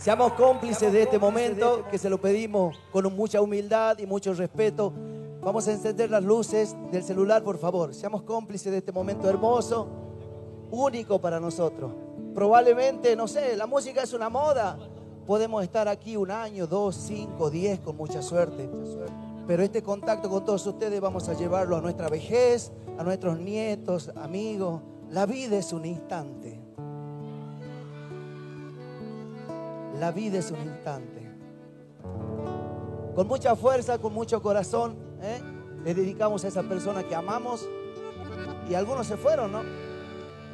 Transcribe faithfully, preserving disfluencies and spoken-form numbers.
Seamos cómplices de este momento, que se lo pedimos con mucha humildad y mucho respeto. Vamos a encender las luces del celular, por favor. Seamos cómplices de este momento hermoso, único para nosotros. Probablemente, no sé, la música es una moda. Podemos estar aquí un año, dos, cinco, diez, con mucha suerte. Pero este contacto con todos ustedes vamos a llevarlo a nuestra vejez, a nuestros nietos, amigos. La vida es un instante. La vida es un instante. Con mucha fuerza, con mucho corazón, ¿eh? Le dedicamos a esa persona que amamos. Y algunos se fueron, ¿no?